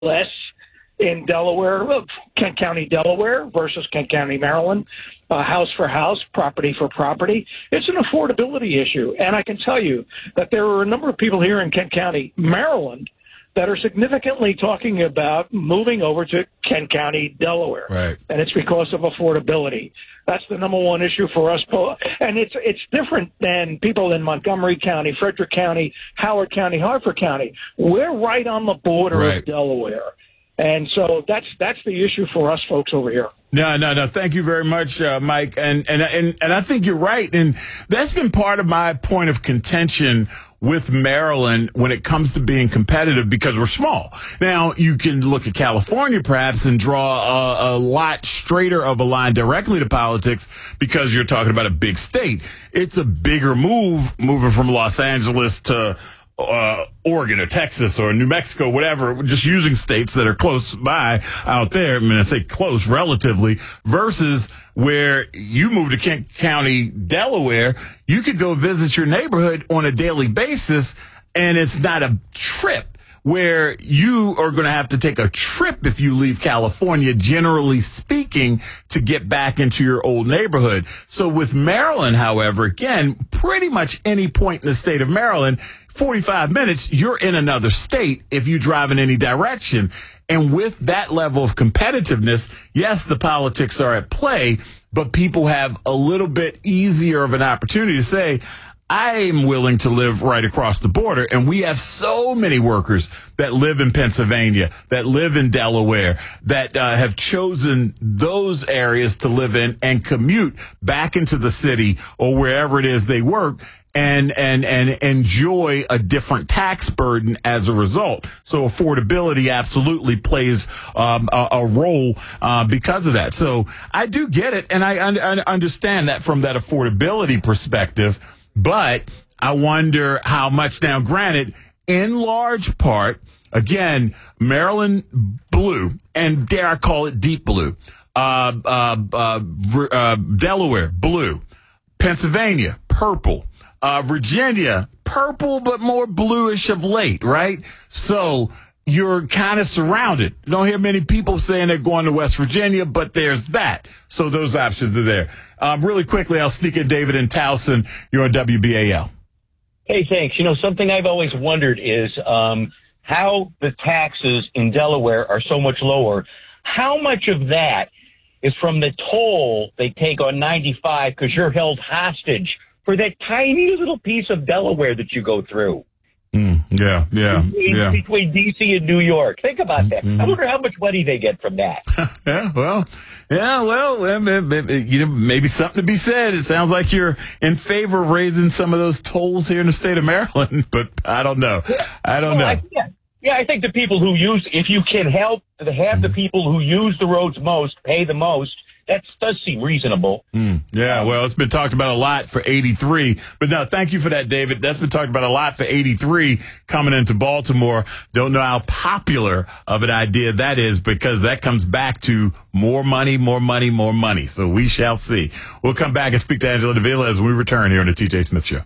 less in Delaware, Kent County, Delaware versus Kent County, Maryland, house for house, property for property. It's an affordability issue. And I can tell you that there are a number of people here in Kent County, Maryland, that are significantly talking about moving over to Kent County, Delaware. Right. And it's because of affordability. That's the number one issue for us. And it's different than people in Montgomery County, Frederick County, Howard County, Harford County. We're right on the border of Delaware. And so that's the issue for us folks over here. No. Thank you very much, Mike. And I think you're right. And that's been part of my point of contention with Maryland when it comes to being competitive, because we're small. Now, you can look at California perhaps and draw a lot straighter of a line directly to politics because you're talking about a big state. It's a bigger move moving from Los Angeles to Oregon or Texas or New Mexico, whatever, just using states that are close by out there. I mean, I say close relatively versus where you move to Kent County, Delaware, you could go visit your neighborhood on a daily basis, and it's not a trip where you are going to have to take a trip if you leave California, generally speaking, to get back into your old neighborhood. So with Maryland, however, again, pretty much any point in the state of Maryland, 45 minutes, you're in another state if you drive in any direction. And with that level of competitiveness, yes, the politics are at play, but people have a little bit easier of an opportunity to say, I am willing to live right across the border. And we have so many workers that live in Pennsylvania, that live in Delaware, that have chosen those areas to live in and commute back into the city or wherever it is they work and enjoy a different tax burden as a result. So affordability absolutely plays a role because of that. So I do get it, and I understand that from that affordability perspective. But I wonder how much. Now, granted, in large part, again, Maryland blue, and dare I call it deep blue, Delaware blue, Pennsylvania purple, Virginia purple but more bluish of late, right? So you're kind of surrounded. You don't hear many people saying they're going to West Virginia, but there's that. So those options are there. Really quickly, I'll sneak in David in Towson. You're on WBAL. Hey, thanks. You know, something I've always wondered is how the taxes in Delaware are so much lower. How much of that is from the toll they take on 95 because you're held hostage for that tiny little piece of Delaware that you go through? Yeah. Between D.C. and New York. Think about that. I wonder how much money they get from that. You know, maybe something to be said. It sounds like you're in favor of raising some of those tolls here in the state of Maryland, but I don't know. I don't know. I think the people who use, if you can help to have the people who use the roads most pay the most, that does seem reasonable. Yeah, well, it's been talked about a lot for 83. But no, thank you for that, David. That's been talked about a lot for 83 coming into Baltimore. Don't know how popular of an idea that is because that comes back to more money. So we shall see. We'll come back and speak to Angela Davila as we return here on the TJ Smith Show.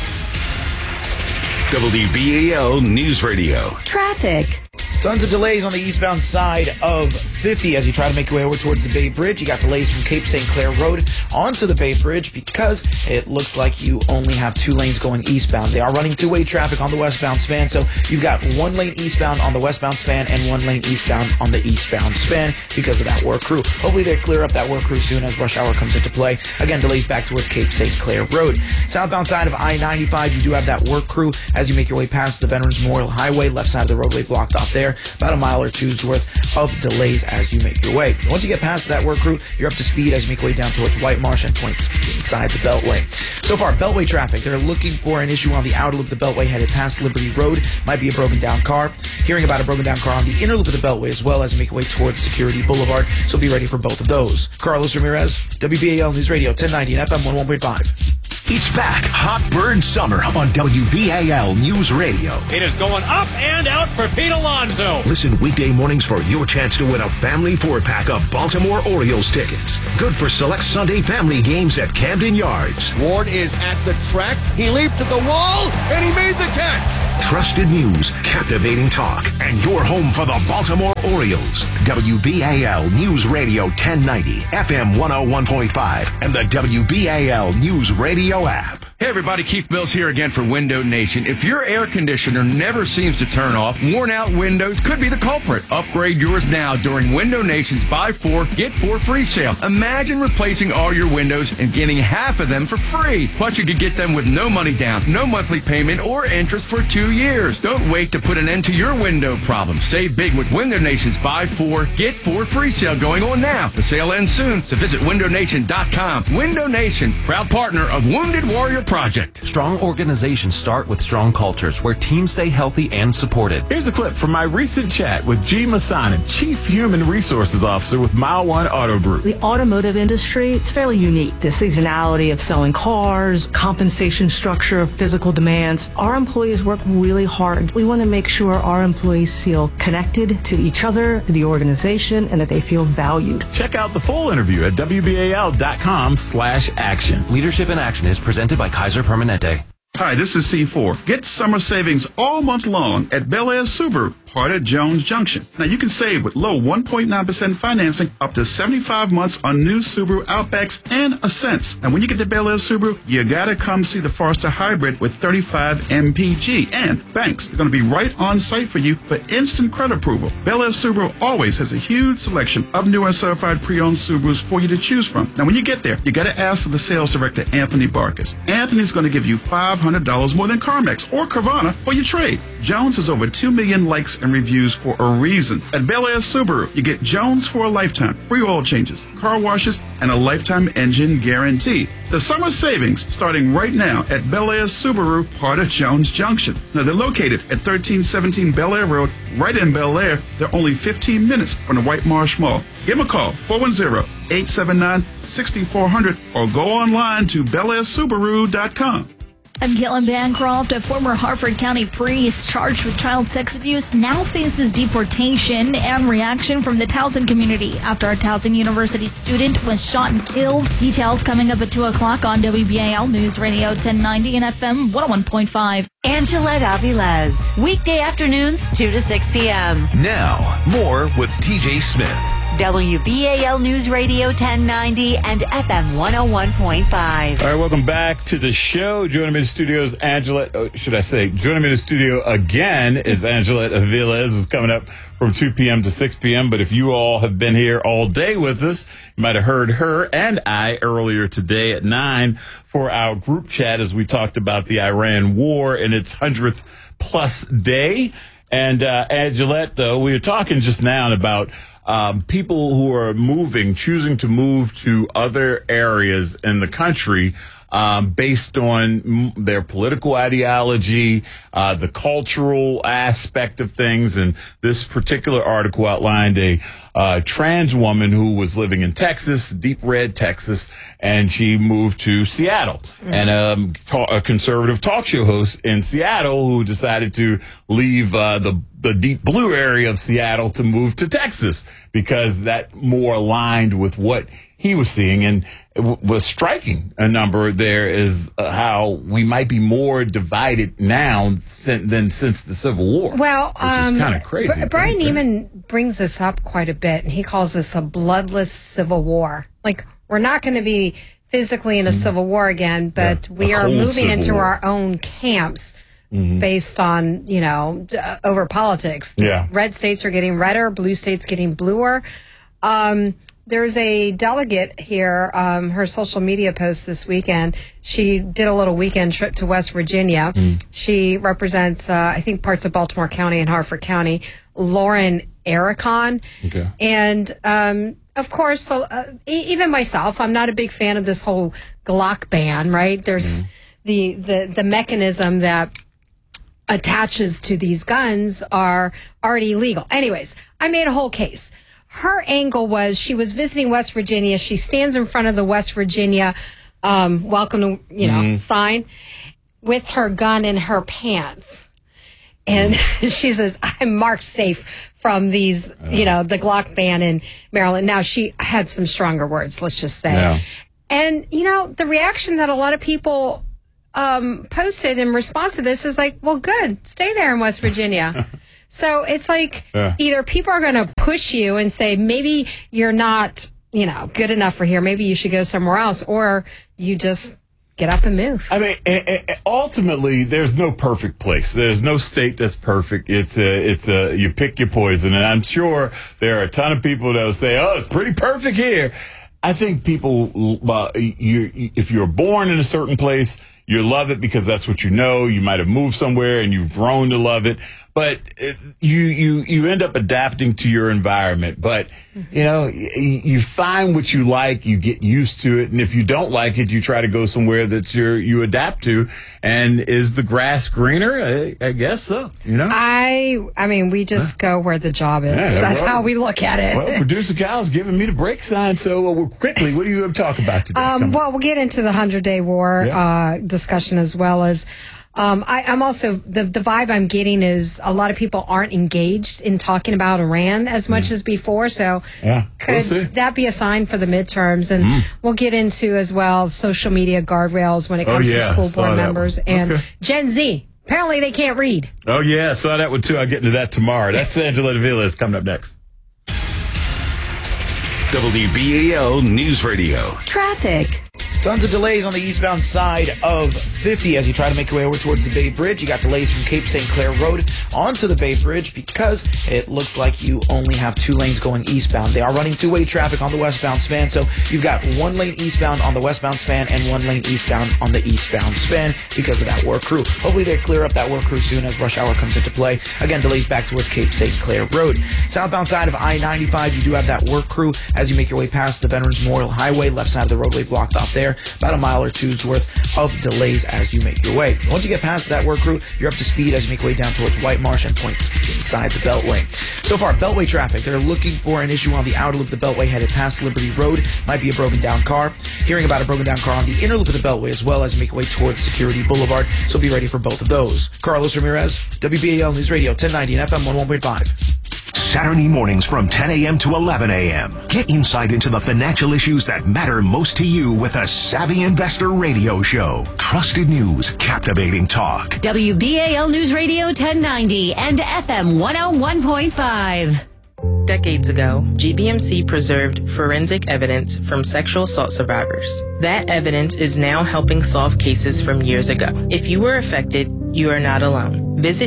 WBAL News Radio. Traffic. Tons of delays on the eastbound side of 50 as you try to make your way over towards the Bay Bridge. You got delays from Cape St. Clair Road onto the Bay Bridge because it looks like you only have 2 lanes going eastbound. They are running 2-way traffic on the westbound span, so you've got 1 lane eastbound on the westbound span and 1 lane eastbound on the eastbound span because of that work crew. Hopefully they clear up that work crew soon as rush hour comes into play. Again, delays back towards Cape St. Clair Road. Southbound side of I-95, you do have that work crew as you make your way past the Veterans Memorial Highway. Left side of the roadway blocked off there. About a mile or two's worth of delays as you make your way. Once you get past that work crew, you're up to speed as you make your way down towards White Marsh and points inside the Beltway. So far, Beltway traffic, they're looking for an issue on the outer loop of the Beltway headed past Liberty Road. Might be a broken down car. Hearing about a broken down car on the inner loop of the Beltway as well as you make your way towards Security Boulevard. So be ready for both of those. Carlos Ramirez, WBAL News Radio, 1090 and FM 101.5. It's back. Hot Bird Summer on WBAL News Radio. It is going up and out for Pete Alonso. Listen weekday mornings for your chance to win a family 4-pack of Baltimore Orioles tickets. Good for select Sunday family games at Camden Yards. Ward is at the track. He leaps at the wall, and he made the catch. Trusted news, captivating talk, and your home for the Baltimore Orioles. WBAL News Radio 1090, FM 101.5, and the WBAL News Radio app. Hey everybody, Keith Mills here again for Window Nation. If your air conditioner never seems to turn off, worn out windows could be the culprit. Upgrade yours now during Window Nation's Buy 4, Get 4 free sale. Imagine replacing all your windows and getting half of them for free. Plus you could get them with no money down, no monthly payment, or interest for 2 years. Don't wait to put an end to your window problem. Save big with Window Nation's Buy 4, Get 4 free sale going on now. The sale ends soon, so visit windownation.com. Window Nation, proud partner of Wounded Warrior Project. Strong organizations start with strong cultures where teams stay healthy and supported. Here's a clip from my recent chat with G. Masanin, Chief Human Resources Officer with Mile One Auto Group. The automotive industry, it's fairly unique. The seasonality of selling cars, compensation structure, physical demands. Our employees work really hard. We want to make sure our employees feel connected to each other, to the organization, and that they feel valued. Check out the full interview at WBAL.com/action. Leadership in Action is presented by Kaiser Permanente. Hi, this is C4. Get summer savings all month long at Bel Air Subaru, part at Jones Junction. Now, you can save with low 1.9% financing up to 75 months on new Subaru Outbacks and Ascents. Now, when you get to Bel Air Subaru, you gotta come see the Forester Hybrid with 35 MPG. And banks, they're gonna be right on site for you for instant credit approval. Bel Air Subaru always has a huge selection of new and certified pre-owned Subarus for you to choose from. Now, when you get there, you gotta ask for the sales director, Anthony Barkas. Anthony's gonna give you $500 more than CarMax or Carvana for your trade. Jones has over 2 million likes and reviews for a reason. At Bel Air Subaru, you get Jones for a lifetime, free oil changes, car washes, and a lifetime engine guarantee. The summer savings starting right now at Bel Air Subaru, part of Jones Junction. Now, they're located at 1317 Bel Air Road, right in Bel Air. They're only 15 minutes from the White Marsh Mall. Give them a call, 410-879-6400, or go online to BelAirSubaru.com. I'm Caitlin Bancroft, a former Harford County priest charged with child sex abuse, now faces deportation and reaction from the Towson community after a Towson University student was shot and killed. Details coming up at 2 o'clock on WBAL News Radio 1090 and FM 101.5. Angelette Avilés, weekday afternoons 2 to 6 p.m. Now, more with TJ Smith. WBAL News Radio 1090 and FM 101.5. All right, welcome back to the show. Joining me in the studio is joining me in the studio again is Angelette Avilés, who's coming up from 2 p.m. to 6 p.m. But if you all have been here all day with us, you might have heard her and I earlier today at 9 for our group chat as we talked about the Iran war in its 100th plus day. And Angelette, though, we were talking just now about people who are choosing to move to other areas in the country based on their political ideology, the cultural aspect of things. And this particular article outlined a trans woman who was living in Texas, deep red Texas, and she moved to Seattle. And a conservative talk show host in Seattle who decided to leave the deep blue area of Seattle to move to Texas because that more aligned with what he was seeing. And it was striking a number there is how we might be more divided now than since the Civil War. Well, which is kind of crazy. Brian Neiman brings this up quite a bit, and he calls this a bloodless civil war. Like, we're not going to be physically in a civil war again, but we are moving into our own camps. Based on, over politics. Red states are getting redder, blue states getting bluer. There's a delegate here, her social media post this weekend. She did a little weekend trip to West Virginia. She represents, I think, parts of Baltimore County and Harford County, Lauren Aricon. Okay. And, of course, even myself, I'm not a big fan of this whole Glock ban, right? There's the mechanism that attaches to these guns are already legal. Anyways, I made a whole case. Her angle was she was visiting West Virginia. She stands in front of the West Virginia welcome to, sign with her gun in her pants. And she says, I'm marked safe from these, the Glock ban in Maryland. Now, she had some stronger words, let's just say. Yeah. And, the reaction that a lot of people posted in response to this is like, well, good, stay there in West Virginia. So it's like either people are going to push you and say, maybe you're not, good enough for here. Maybe you should go somewhere else, or you just get up and move. I mean, ultimately, there's no perfect place. There's no state that's perfect. It's you pick your poison. And I'm sure there are a ton of people that will say, oh, it's pretty perfect here. I think people, if you're born in a certain place, you love it because that's what you know. You might have moved somewhere and you've grown to love it. But you end up adapting to your environment. But, you find what you like, you get used to it. And if you don't like it, you try to go somewhere that you adapt to. And is the grass greener? I guess so, I mean, we just go where the job is. Yeah, that's how we look at it. Well, Producer Kyle's giving me the break sign. So quickly, what do you have to talk about today? Well, we'll get into the 100-Day War discussion as well as... I'm also, the vibe I'm getting is a lot of people aren't engaged in talking about Iran as much as before. So could that be a sign for the midterms? And we'll get into as well social media guardrails when it comes to school board members and Gen Z. Apparently they can't read. Oh, yeah. I saw that one, too. I'll get into that tomorrow. That's Angela Davilas coming up next. WBAL News Radio. Traffic. Tons of delays on the eastbound side of 50 as you try to make your way over towards the Bay Bridge. You got delays from Cape St. Clair Road onto the Bay Bridge because it looks like you only have 2 lanes going eastbound. They are running 2-way traffic on the westbound span, so you've got 1 lane eastbound on the westbound span and 1 lane eastbound on the eastbound span because of that work crew. Hopefully they clear up that work crew soon as rush hour comes into play. Again, delays back towards Cape St. Clair Road. Southbound side of I-95, you do have that work crew as you make your way past the Veterans Memorial Highway. Left side of the roadway blocked off there. About a mile or two's worth of delays as you make your way. Once you get past that work crew, you're up to speed as you make your way down towards White Marsh and points inside the Beltway. So far, Beltway traffic, they're looking for an issue on the outer loop of the Beltway headed past Liberty Road. Might be a broken down car. Hearing about a broken down car on the inner loop of the Beltway as well as you make your way towards Security Boulevard. So be ready for both of those. Carlos Ramirez, WBAL News Radio 1090 and FM 101.5. Saturday mornings from 10 a.m. to 11 a.m. Get insight into the financial issues that matter most to you with a Savvy Investor Radio Show. Trusted news, captivating talk. WBAL News Radio 1090 and FM 101.5. Decades ago, GBMC preserved forensic evidence from sexual assault survivors. That evidence is now helping solve cases from years ago. If you were affected, you are not alone. Visit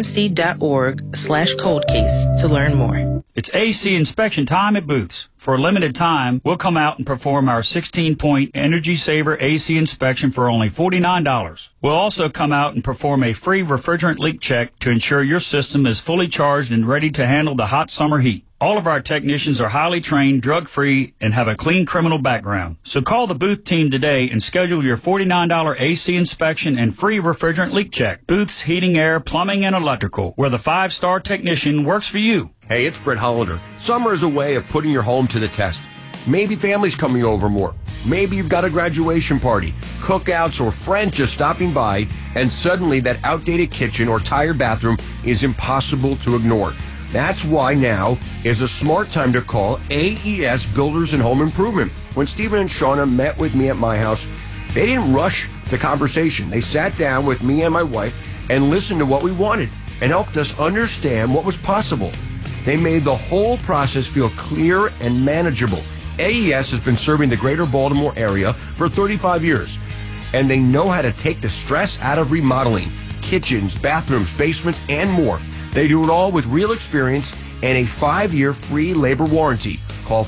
gbmc.org/coldcase to learn more. It's AC inspection time at Booth's. For a limited time, we'll come out and perform our 16-point Energy Saver AC inspection for only $49. We'll also come out and perform a free refrigerant leak check to ensure your system is fully charged and ready to handle the hot summer heat. All of our technicians are highly trained, drug-free, and have a clean criminal background. So call the Booth team today and schedule your $49 AC inspection and free refrigerant leak check. Booth's Heating, Air, Plumbing, and Electrical, where the 5-star technician works for you. Hey, it's Brett Hollander. Summer is a way of putting your home to the test. Maybe family's coming over more. Maybe you've got a graduation party, cookouts, or friends just stopping by, and suddenly that outdated kitchen or tired bathroom is impossible to ignore. That's why now is a smart time to call AES Builders and Home Improvement. When Stephen and Shauna met with me at my house, they didn't rush the conversation. They sat down with me and my wife and listened to what we wanted and helped us understand what was possible. They made the whole process feel clear and manageable. AES has been serving the greater Baltimore area for 35 years, and they know how to take the stress out of remodeling, kitchens, bathrooms, basements, and more. They do it all with real experience and a 5-year free labor warranty. Call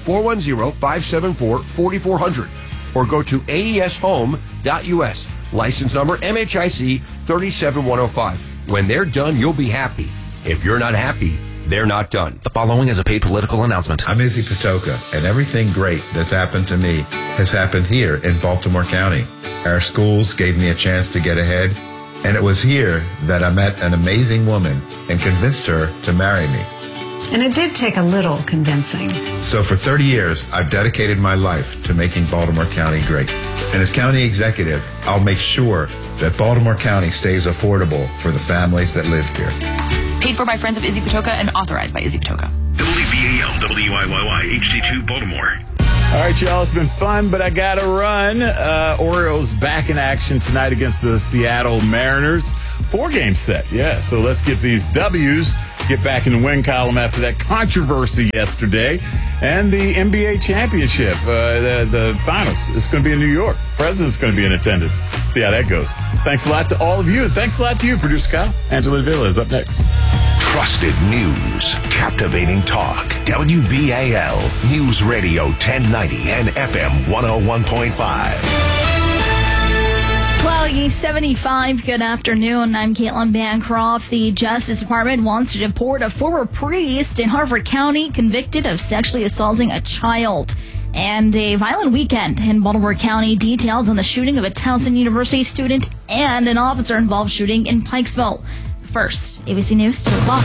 410-574-4400 or go to aeshome.us. License number MHIC 37105. When they're done, you'll be happy. If you're not happy, they're not done. The following is a paid political announcement. I'm Izzy Patoka, and everything great that's happened to me has happened here in Baltimore County. Our schools gave me a chance to get ahead, and it was here that I met an amazing woman and convinced her to marry me. And it did take a little convincing. So for 30 years, I've dedicated my life to making Baltimore County great. And as county executive, I'll make sure that Baltimore County stays affordable for the families that live here. Paid for by Friends of Izzy Patoka and authorized by Izzy Patoka. WBAL, WIYY, HD2 Baltimore. All right, y'all, it's been fun, but I got to run. Orioles back in action tonight against the Seattle Mariners. 4-game set, yeah. So let's get these W's, get back in the win column after that controversy yesterday. And the NBA championship, the finals. It's going to be in New York. The president's going to be in attendance. See how that goes. Thanks a lot to all of you. And thanks a lot to you, Producer Kyle. Angela Villa is up next. Trusted news, captivating talk. WBAL News Radio 1090 and FM 101.5. Well, 75, good afternoon. I'm Caitlin Bancroft. The Justice Department wants to deport a former priest in Harford County convicted of sexually assaulting a child. And a violent weekend in Baltimore County. Details on the shooting of a Towson University student and an officer-involved shooting in Pikesville. First, ABC News, 2 o'clock.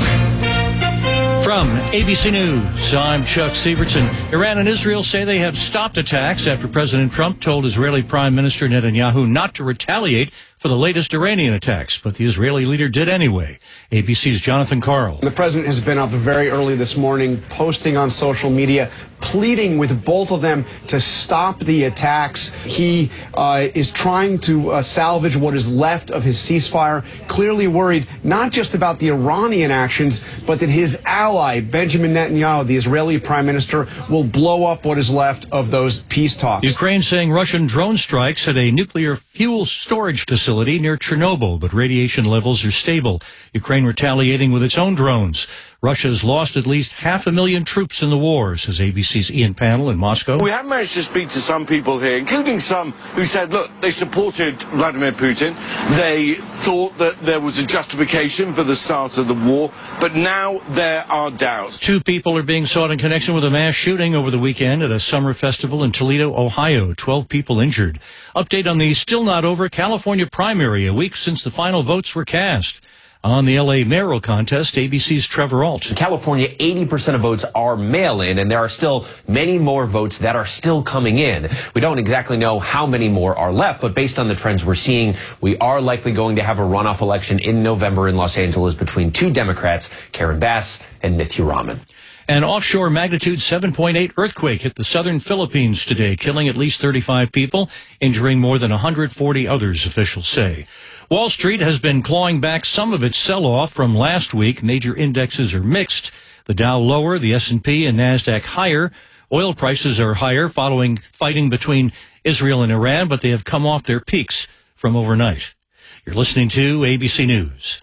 From ABC News, I'm Chuck Severson. Iran and Israel say they have stopped attacks after President Trump told Israeli Prime Minister Netanyahu not to retaliate for the latest Iranian attacks, but the Israeli leader did anyway. ABC's Jonathan Karl. The president has been up very early this morning, posting on social media, pleading with both of them to stop the attacks. He is trying to salvage what is left of his ceasefire, clearly worried not just about the Iranian actions, but that his ally, Benjamin Netanyahu, the Israeli prime minister, will blow up what is left of those peace talks. Ukraine saying Russian drone strikes at a nuclear fuel storage facility near Chernobyl, but radiation levels are stable. Ukraine retaliating with its own drones. Russia's lost at least 500,000 troops in the war, says ABC's Ian Pannell in Moscow. We have managed to speak to some people here, including some who said, look, they supported Vladimir Putin. They thought that there was a justification for the start of the war, but now there are doubts. 2 people are being sought in connection with a mass shooting over the weekend at a summer festival in Toledo, Ohio. 12 people injured. Update on the still not over California primary, a week since the final votes were cast. On the L.A. mayoral contest, ABC's Trevor Alt. In California, 80% of votes are mail-in, and there are still many more votes that are still coming in. We don't exactly know how many more are left, but based on the trends we're seeing, we are likely going to have a runoff election in November in Los Angeles between 2 Democrats, Karen Bass and Nithya Raman. An offshore magnitude 7.8 earthquake hit the southern Philippines today, killing at least 35 people, injuring more than 140 others, officials say. Wall Street has been clawing back some of its sell-off from last week. Major indexes are mixed. The Dow lower, the S&P and NASDAQ higher. Oil prices are higher following fighting between Israel and Iran, but they have come off their peaks from overnight. You're listening to ABC News.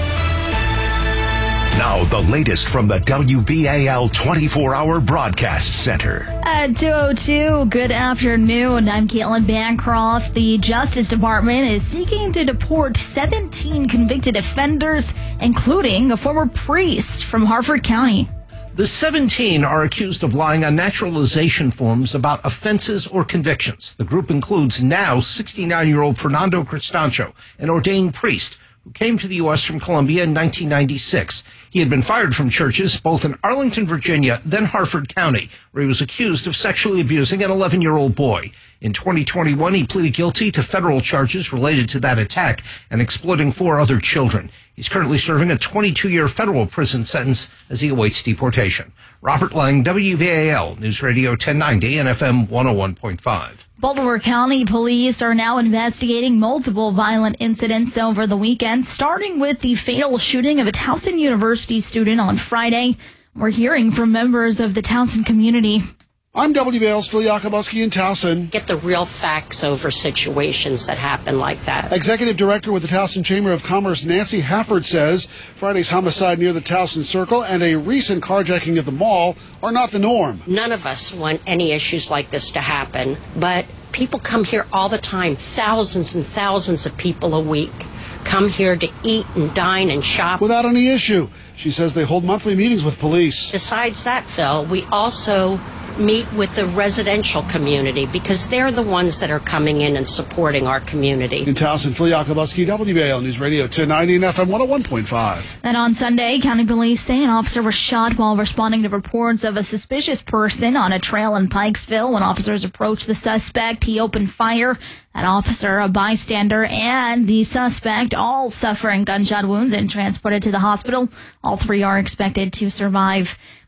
Now, the latest from the WBAL 24-hour broadcast center. At 2:02, good afternoon. I'm Caitlin Bancroft. The Justice Department is seeking to deport 17 convicted offenders, including a former priest from Harford County. The 17 are accused of lying on naturalization forms about offenses or convictions. The group includes now 69-year-old Fernando Cristancho, an ordained priest who came to the U.S. from Colombia in 1996. He had been fired from churches both in Arlington, Virginia, then Harford County, where he was accused of sexually abusing an 11-year-old boy. In 2021, he pleaded guilty to federal charges related to that attack and exploiting 4 other children. He's currently serving a 22-year federal prison sentence as he awaits deportation. Robert Lang, WBAL News Radio 1090 and FM 101.5. Baltimore County police are now investigating multiple violent incidents over the weekend, starting with the fatal shooting of a Towson University student on Friday. We're hearing from members of the Towson community. I'm WBAL's Phil Yakubuski in Towson. Get the real facts over situations that happen like that. Executive Director with the Towson Chamber of Commerce, Nancy Hafford, says Friday's homicide near the Towson Circle and a recent carjacking at the mall are not the norm. None of us want any issues like this to happen, but people come here all the time, thousands and thousands of people a week come here to eat and dine and shop. Without any issue. She says they hold monthly meetings with police. Besides that, Phil, we also meet with the residential community because they're the ones that are coming in and supporting our community. In Towson, Phil Yakubuski, WBAL News Radio 1090 and FM 101.5. And on Sunday, County Police say an officer was shot while responding to reports of a suspicious person on a trail in Pikesville. When officers approached the suspect, he opened fire. That officer, a bystander, and the suspect all suffering gunshot wounds and transported to the hospital. All 3 are expected to survive.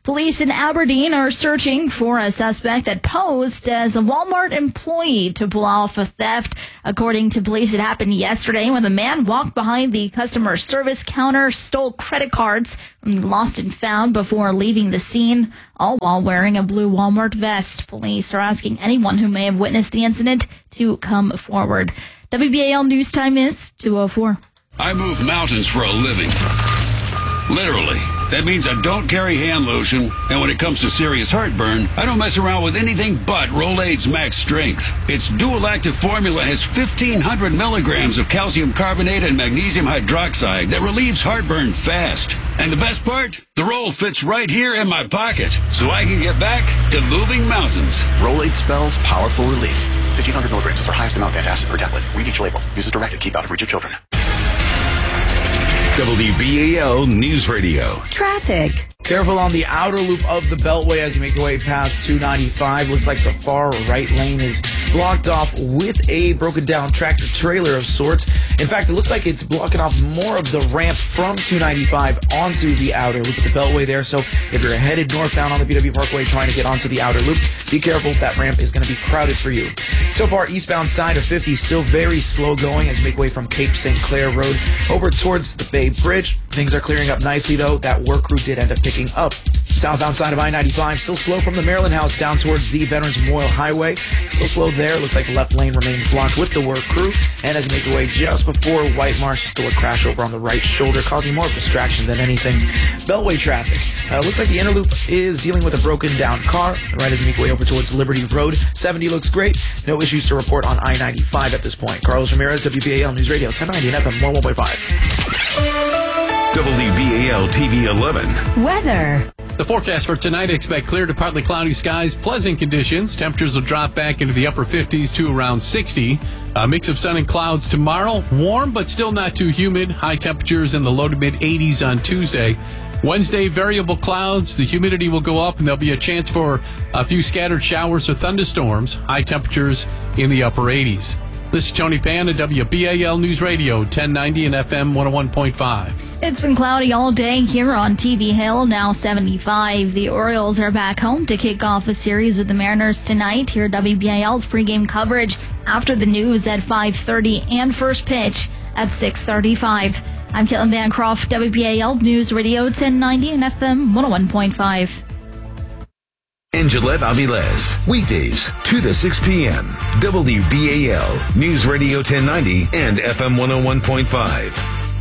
Police in Aberdeen are searching for a suspect that posed as a Walmart employee to pull off a theft. According to police, it happened yesterday when the man walked behind the customer service counter, stole credit cards from the lost and found before leaving the scene, all while wearing a blue Walmart vest. Police are asking anyone who may have witnessed the incident to come forward. WBAL News Time is 2:04. I move mountains for a living. Literally. That means I don't carry hand lotion, and when it comes to serious heartburn, I don't mess around with anything but Rolaids Max Strength. Its dual-active formula has 1,500 milligrams of calcium carbonate and magnesium hydroxide that relieves heartburn fast. And the best part? The roll fits right here in my pocket, so I can get back to moving mountains. Rolaids spells powerful relief. 1,500 milligrams is our highest amount of antacid per tablet. Read each label. Use as directed. Keep out of reach of children. WBAL News Radio. Traffic. Careful on the outer loop of the Beltway as you make your way past 295. Looks like the far right lane is blocked off with a broken down tractor trailer of sorts. In fact, it looks like it's blocking off more of the ramp from 295 onto the outer loop of the Beltway there. So if you're headed northbound on the BW Parkway trying to get onto the outer loop, be careful. That ramp is going to be crowded for you. So far, eastbound side of 50 still very slow going as you make way from Cape St. Clair Road over towards the Bay Bridge. Things are clearing up nicely, though. That work crew did end up picking up. Southbound side of I-95, still slow from the Maryland House down towards the Veterans Memorial Highway. Still slow there. Looks like the left lane remains blocked with the work crew. And as you make your way just before White Marsh, still a crash over on the right shoulder, causing more distraction than anything. Beltway traffic. Looks like the inner loop is dealing with a broken down car. Right as you make your way over towards Liberty Road. 70 looks great. No issues to report on I-95 at this point. Carlos Ramirez, WBAL News Radio, 1090 and FM 101.5. WBAL TV 11. Weather. The forecast for tonight, expect clear to partly cloudy skies, pleasant conditions. Temperatures will drop back into the upper 50s to around 60. A mix of sun and clouds tomorrow. Warm, but still not too humid. High temperatures in the low to mid 80s on Tuesday. Wednesday, variable clouds. The humidity will go up, and there'll be a chance for a few scattered showers or thunderstorms. High temperatures in the upper 80s. This is Tony Pan at WBAL News Radio, 1090 and FM 101.5. It's been cloudy all day here on TV Hill, now 75. The Orioles are back home to kick off a series with the Mariners tonight. Here WBAL's pregame coverage after the news at 5:30 and first pitch at 6:35. I'm Caitlin Bancroft, WBAL News Radio 1090 and FM 101.5. And Gillette Aviles, weekdays, 2 to 6 p.m. WBAL News Radio 1090 and FM 101.5.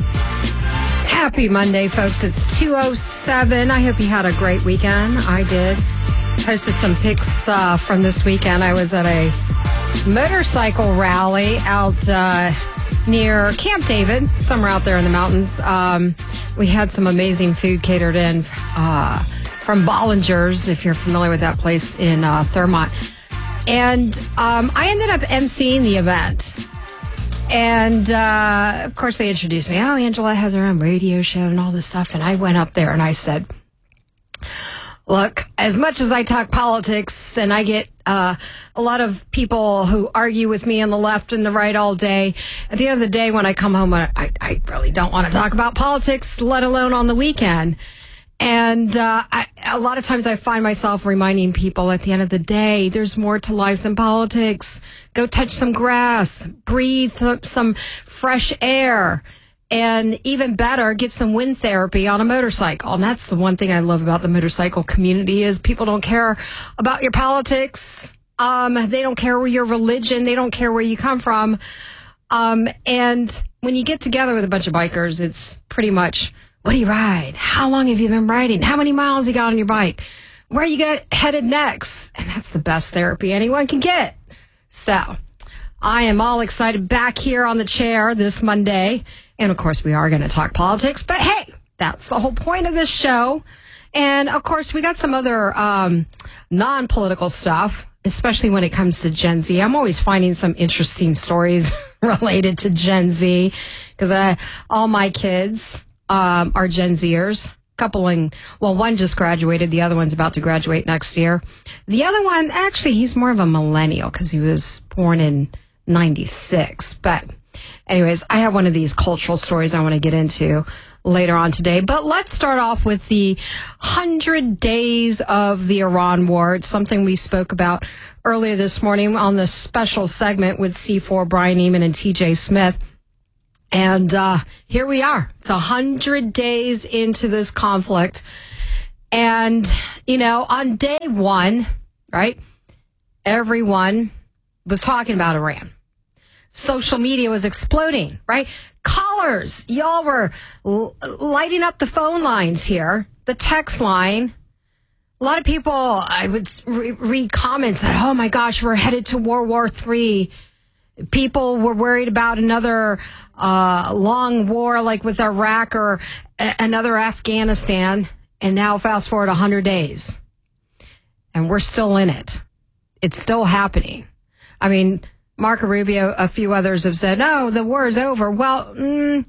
Happy Monday, folks. It's 2:07. I hope you had a great weekend. I did. Posted some pics from this weekend. I was at a motorcycle rally out near Camp David, somewhere out there in the mountains. We had some amazing food catered in from Bollinger's, if you're familiar with that place in Thurmont. And I ended up emceeing the event. And, of course, they introduced me. Oh, Angela has her own radio show and all this stuff. And I went up there and I said, look, as much as I talk politics and I get a lot of people who argue with me on the left and the right all day, at the end of the day, when I come home, I really don't want to talk about politics, let alone on the weekend. And a lot of times I find myself reminding people at the end of the day, there's more to life than politics. Go touch some grass, breathe some fresh air, and even better, get some wind therapy on a motorcycle. And that's the one thing I love about the motorcycle community is people don't care about your politics. They don't care your religion. They don't care where you come from. And when you get together with a bunch of bikers, it's pretty much, what do you ride? How long have you been riding? How many miles you got on your bike? Where you headed next? And that's the best therapy anyone can get. So I am all excited back here on the chair this Monday. And of course, we are going to talk politics. But hey, that's the whole point of this show. And of course, we got some other non-political stuff, especially when it comes to Gen Z. I'm always finding some interesting stories related to Gen Z because all my kids are Gen Zers. One just graduated. The other one's about to graduate next year. The other one, actually, he's more of a millennial because he was born in 96. But anyways, I have one of these cultural stories I want to get into. later on today. But let's start off with the 100 days of the Iran war. It's something we spoke about earlier this morning on the special segment with C4, Brian Eamon, and TJ Smith. And here we are. It's 100 days into this conflict. And, on day one, right, everyone was talking about Iran. Social media was exploding, right? Callers, y'all were lighting up the phone lines here, the text line. A lot of people, I would read comments that, oh my gosh, we're headed to World War III. People were worried about another long war like with Iraq or another Afghanistan. And now fast forward 100 days. And we're still in it. It's still happening. I mean, Marco Rubio, a few others have said, no, the war is over. Well, we're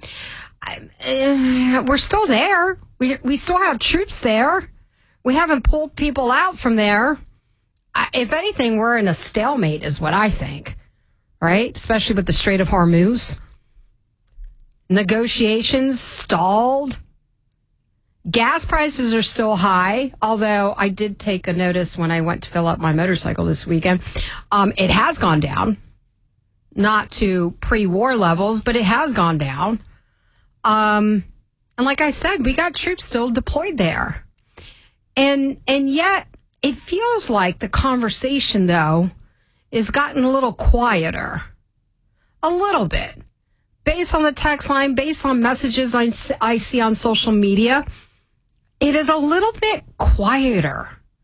still there. We still have troops there. We haven't pulled people out from there. If anything, we're in a stalemate is what I think, right? Especially with the Strait of Hormuz. Negotiations stalled. Gas prices are still high, although I did take a notice when I went to fill up my motorcycle this weekend. It has gone down, not to pre-war levels, but it has gone down. And like I said, we got troops still deployed there. And yet it feels like the conversation, though, has gotten a little quieter. A little bit. Based on the text line, based on messages I see on social media, it is a little bit quieter.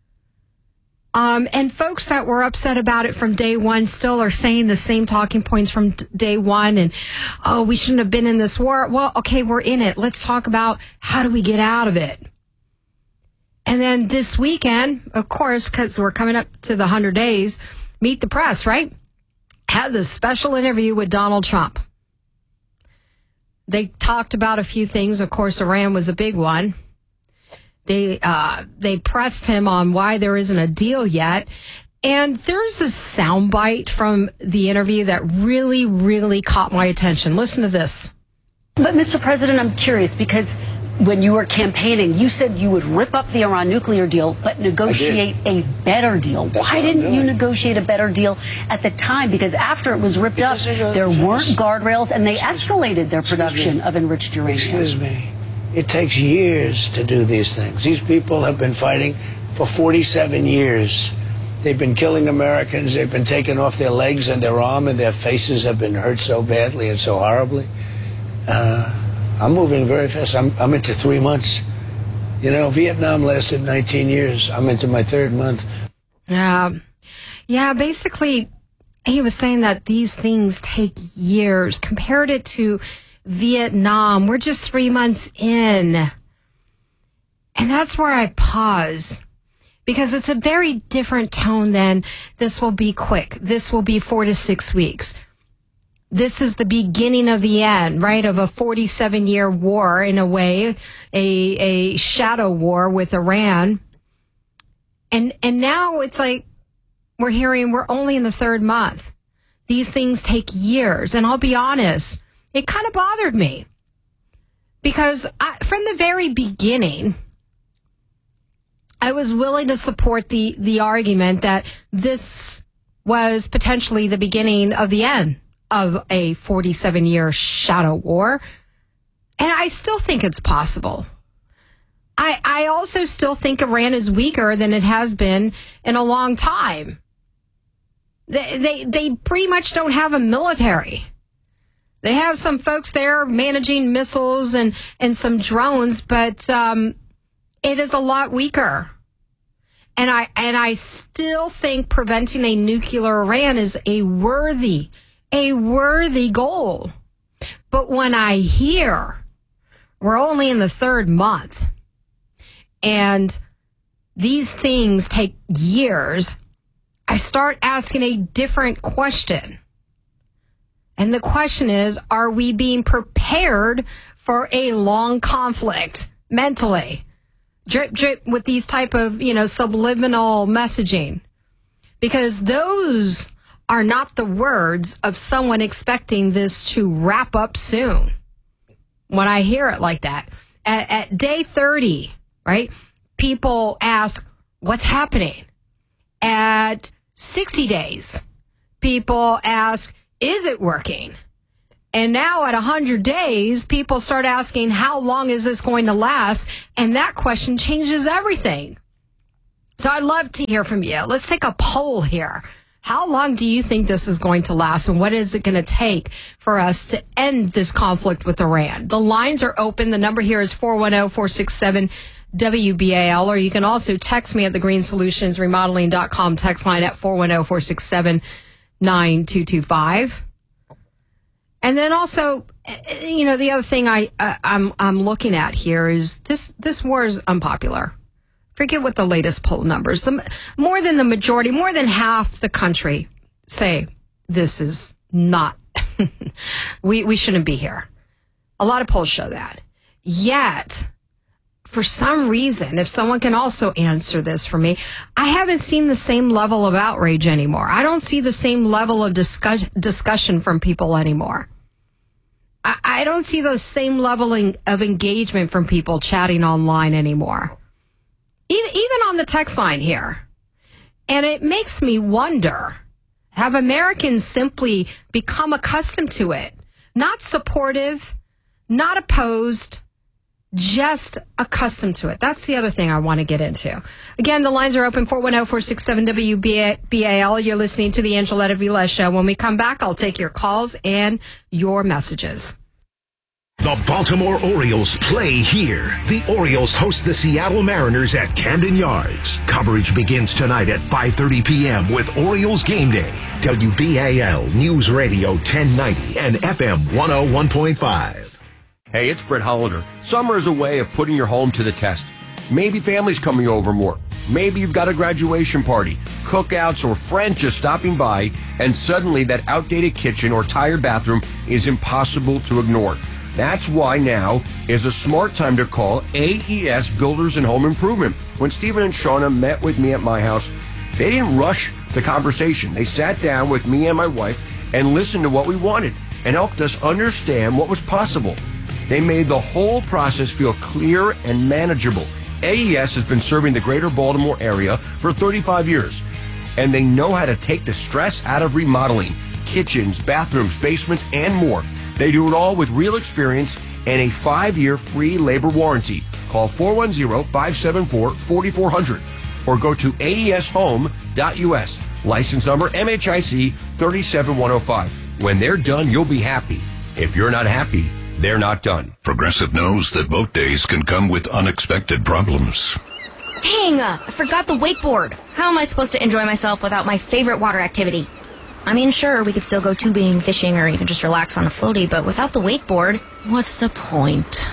And folks that were upset about it from day one still are saying the same talking points from day one. And, oh, we shouldn't have been in this war. Well, okay, we're in it. Let's talk about how do we get out of it. And then this weekend, of course, because we're coming up to the 100 days, Meet the Press, right? Had this special interview with Donald Trump. They talked about a few things. Of course, Iran was a big one. They pressed him on why there isn't a deal yet. And there's a soundbite from the interview that really, really caught my attention. Listen to this. But, Mr. President, I'm curious because when you were campaigning, you said you would rip up the Iran nuclear deal, but negotiate a better deal. Why didn't you negotiate a better deal at the time? Because after it was ripped up, there weren't guardrails, and they escalated their production of enriched uranium. Excuse me. It takes years to do these things. These people have been fighting for 47 years. They've been killing Americans. They've been taking off their legs and their arm, and their faces have been hurt so badly and so horribly. I'm moving very fast. I'm into 3 months. Vietnam lasted 19 years. I'm into my 3rd month. Yeah, basically, he was saying that these things take years. Compared it to Vietnam, we're just 3 months in. And that's where I pause. Because it's a very different tone than this will be quick. This will be 4 to 6 weeks. This is the beginning of the end, right, of a 47-year war, in a way, a shadow war with Iran. And now it's like we're hearing we're only in the 3rd month. These things take years. And I'll be honest, it kind of bothered me. Because from the very beginning, I was willing to support the argument that this was potentially the beginning of the end of a 47-year shadow war. And I still think it's possible. I also still think Iran is weaker than it has been in a long time. They pretty much don't have a military. They have some folks there managing missiles and some drones, but it is a lot weaker. And I still think preventing a nuclear Iran is a worthy goal. But when I hear we're only in the 3rd month and these things take years, I start asking a different question. And the question is, are we being prepared for a long conflict mentally? Drip, drip with these type of, subliminal messaging. Because those are not the words of someone expecting this to wrap up soon. When I hear it like that, At day 30, right, people ask, what's happening? At 60 days, people ask, is it working? And now at 100 days, people start asking, how long is this going to last? And that question changes everything. So I'd love to hear from you. Let's take a poll here. How long do you think this is going to last, and what is it going to take for us to end this conflict with Iran? The lines are open. The number here is 410-467-WBAL, or you can also text me at thegreenssolutionsremodeling.com text line at 410-467-9225. And then also, you know, the other thing I'm looking at here is this war is unpopular. Forget what the latest poll numbers. More than the majority, more than half the country say this is not. we shouldn't be here. A lot of polls show that. Yet, for some reason, if someone can also answer this for me, I haven't seen the same level of outrage anymore. I don't see the same level of discussion from people anymore. I don't see the same level of engagement from people chatting online anymore. Even on the text line here. And it makes me wonder, have Americans simply become accustomed to it? Not supportive, not opposed, just accustomed to it. That's the other thing I want to get into. Again, the lines are open, 410-467-WBAL. You're listening to the Angeletta Vilez Show. When we come back, I'll take your calls and your messages. The Baltimore Orioles play here. The Orioles host the Seattle Mariners at Camden Yards. Coverage begins tonight at 5:30 p.m. with Orioles Game Day. WBAL News Radio 1090 and FM 101.5. Hey, it's Brett Hollander. Summer is a way of putting your home to the test. Maybe family's coming over more. Maybe you've got a graduation party, cookouts, or friends just stopping by, and suddenly that outdated kitchen or tired bathroom is impossible to ignore. That's why now is a smart time to call AES Builders and Home Improvement. When Stephen and Shauna met with me at my house, they didn't rush the conversation. They sat down with me and my wife and listened to what we wanted and helped us understand what was possible. They made the whole process feel clear and manageable. AES has been serving the greater Baltimore area for 35 years, and they know how to take the stress out of remodeling kitchens, bathrooms, basements, and more. They do it all with real experience and a 5-year free labor warranty. Call 410-574-4400 or go to aeshome.us. License number MHIC 37105. When they're done, you'll be happy. If you're not happy, they're not done. Progressive knows that boat days can come with unexpected problems. Dang, I forgot the wakeboard. How am I supposed to enjoy myself without my favorite water activity? I mean, sure, we could still go tubing, fishing, or even just relax on a floaty, but without the wakeboard, what's the point?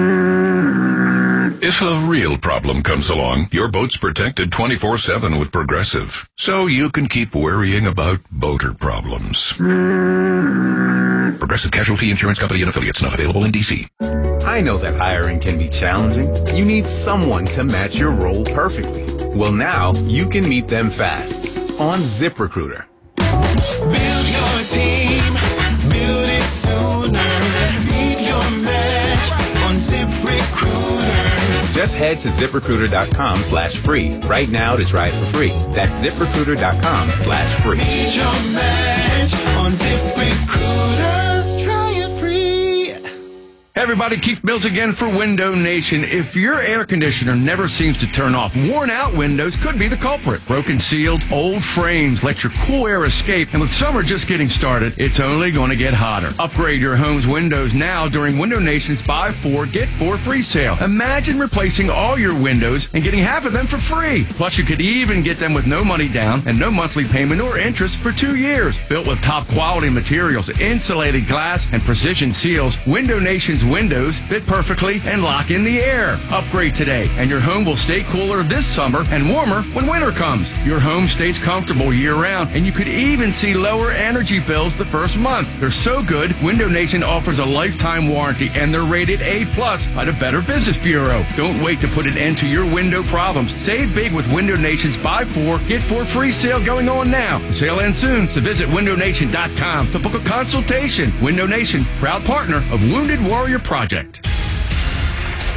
If a real problem comes along, your boat's protected 24/7 with Progressive, so you can keep worrying about boater problems. Progressive Casualty Insurance Company and Affiliates, not available in D.C. I know that hiring can be challenging. You need someone to match your role perfectly. Well, now you can meet them fast on ZipRecruiter. Build your team, build it sooner. Meet your match on ZipRecruiter. Just head to ZipRecruiter.com/free right now to try it for free. That's ZipRecruiter.com/free. Meet your match on ZipRecruiter. Try it free. Hey everybody, Keith Mills again for Window Nation. If your air conditioner never seems to turn off, worn out windows could be the culprit. Broken sealed, old frames let your cool air escape, and with summer just getting started, it's only going to get hotter. Upgrade your home's windows now during Window Nation's Buy 4, Get 4 free sale. Imagine replacing all your windows and getting half of them for free. Plus, you could even get them with no money down and no monthly payment or interest for 2 years. Built with top quality materials, insulated glass, and precision seals, Window Nation's windows fit perfectly and lock in the air. Upgrade today, and your home will stay cooler this summer and warmer when winter comes. Your home stays comfortable year-round, and you could even see lower energy bills the first month. They're so good, Window Nation offers a lifetime warranty, and they're rated A+ by the Better Business Bureau. Don't wait to put an end to your window problems. Save big with Window Nation's Buy 4, Get 4 free sale going on now. The sale ends soon, so visit windownation.com to book a consultation. Window Nation, proud partner of Wounded Warrior Project.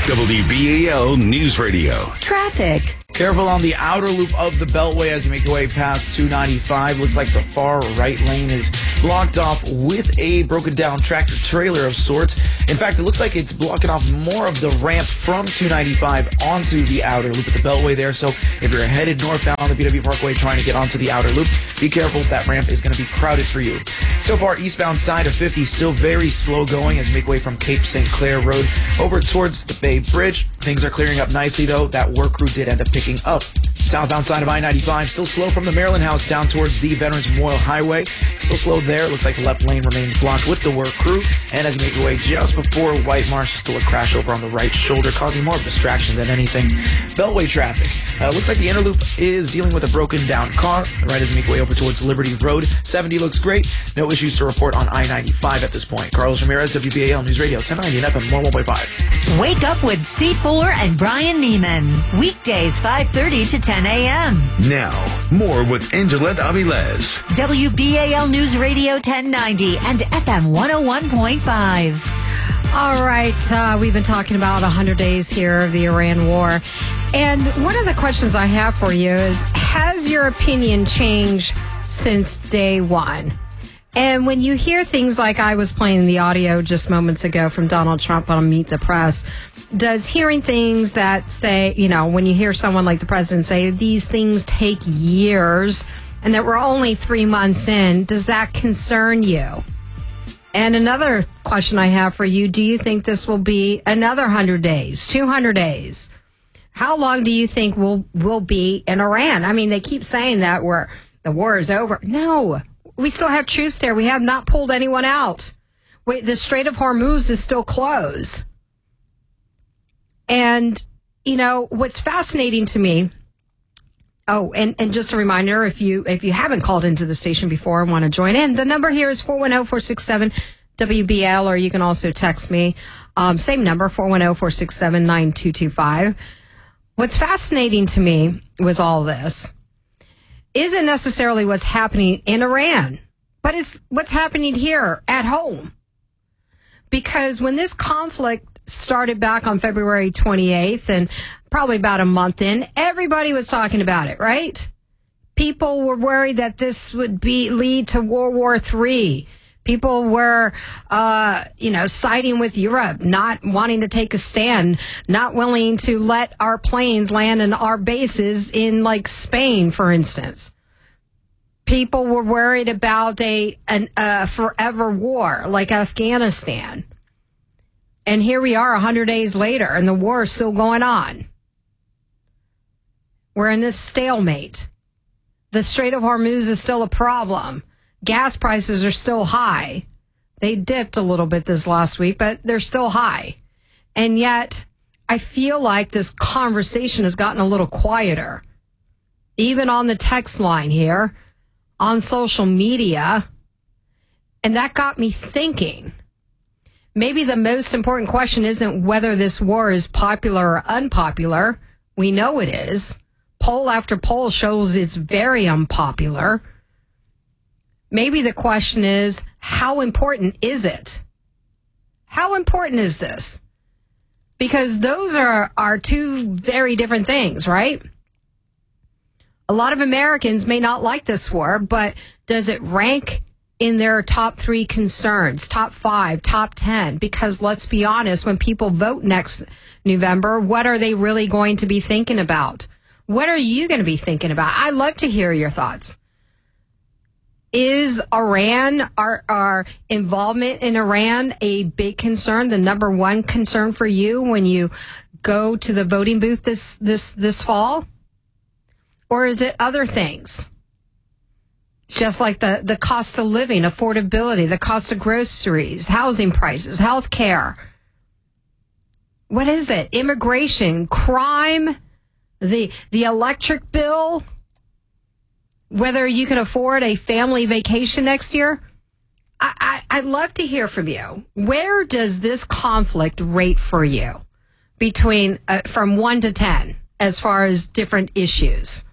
WBAL News Radio. Traffic. Careful on the outer loop of the Beltway as you make your way past 295. Looks like the far right lane is blocked off with a broken down tractor trailer of sorts. In fact, it looks like it's blocking off more of the ramp from 295 onto the outer loop of the Beltway there. So if you're headed northbound on the BW Parkway trying to get onto the outer loop, be careful. That ramp is going to be crowded for you. So far, eastbound side of 50 still very slow going as you make your way from Cape St. Clair Road over towards the Bay Bridge. Things are clearing up nicely, though. That work crew did end up picking up. Southbound side of I-95, still slow from the Maryland House down towards the Veterans Memorial Highway. Still slow there. Looks like the left lane remains blocked with the work crew. And as you make your way just before White Marsh, still a crash over on the right shoulder, causing more of a distraction than anything. Beltway traffic. Looks like the inner loop is dealing with a broken down car. Right as you make your way over towards Liberty Road. 70 looks great. No issues to report on I-95 at this point. Carlos Ramirez, WBAL News Radio, 1090 and FM 101.5. Wake up with C. Fuller and Brian Neiman. Weekdays 5:30 to 10 a.m. Now, more with Angela Aviles. WBAL News Radio 1090 and FM 101.5. All right, we've been talking about 100 days here of the Iran war. And one of the questions I have for you is, has your opinion changed since day one? And when you hear things like I was playing the audio just moments ago from Donald Trump on Meet the Press, does hearing things that say, you know, when you hear someone like the president say these things take years and that we're only 3 months in, does that concern you? And another question I have for you, do you think this will be another 100 days, 200 days? How long do you think we'll be in Iran? I mean, they keep saying that the war is over. No, we still have troops there. We have not pulled anyone out. The Strait of Hormuz is still closed. And, you know, what's fascinating to me, and just a reminder, if you haven't called into the station before and want to join in, the number here is 410-467-WBL, or you can also text me. Same number, 410-467-9225. What's fascinating to me with all this isn't necessarily what's happening in Iran, but it's what's happening here at home. Because when this conflict started back on February 28th and probably about a month in, everybody was talking about it, right? People were worried that this would lead to World War III. People were, siding with Europe, not wanting to take a stand, not willing to let our planes land in our bases in, like, Spain, for instance. People were worried about a forever war like Afghanistan. And here we are 100 days later, and the war is still going on. We're in this stalemate. The Strait of Hormuz is still a problem. Gas prices are still high. They dipped a little bit this last week, but they're still high. And yet, I feel like this conversation has gotten a little quieter. Even on the text line here, on social media. And that got me thinking. Maybe the most important question isn't whether this war is popular or unpopular. We know it is. Poll after poll shows it's very unpopular. Maybe the question is, how important is it? How important is this? Because those are two very different things, right? A lot of Americans may not like this war, but does it rank in their top 3 concerns, top 5, top 10? Because let's be honest, when people vote next November, what are they really going to be thinking about? What are you going to be thinking about? I'd love to hear your thoughts. Is Iran, our involvement in Iran, a big concern, the number one concern for you when you go to the voting booth this fall? Or is it other things? Just like the cost of living, affordability, the cost of groceries, housing prices, health care. What is it? Immigration, crime, the electric bill, whether you can afford a family vacation next year. I'd love to hear from you. Where does this conflict rate for you between from 1 to 10 as far as different issues?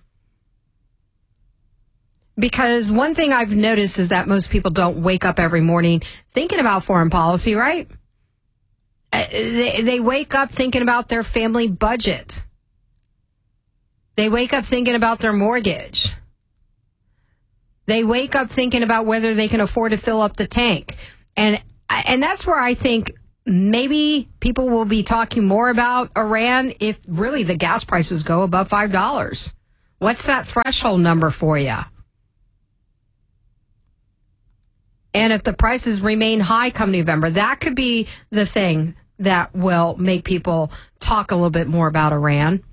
Because one thing I've noticed is that most people don't wake up every morning thinking about foreign policy, right? They wake up thinking about their family budget. They wake up thinking about their mortgage. They wake up thinking about whether they can afford to fill up the tank. And that's where I think maybe people will be talking more about Iran if really the gas prices go above $5. What's that threshold number for you? And if the prices remain high come November, that could be the thing that will make people talk a little bit more about Iran.